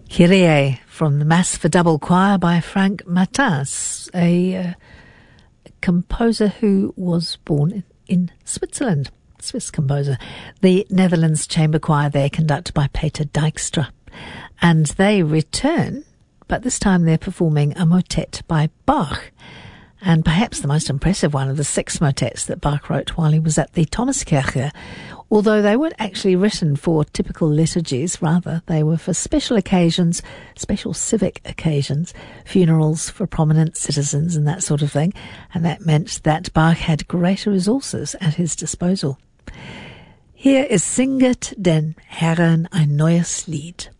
Kyrie from the Mass for Double Choir by Frank Matas, a composer who was born in Switzerland, Swiss composer. The Netherlands Chamber Choir there, conducted by Peter Dijkstra. And they return, but this time they're performing a motet by Bach, and perhaps the most impressive one of the 6 motets that Bach wrote while he was at the Thomaskirche, although they weren't actually written for typical liturgies. Rather, they were for special occasions, special civic occasions, funerals for prominent citizens and that sort of thing, and that meant that Bach had greater resources at his disposal. Hier ist Singet den Herren ein neues Lied.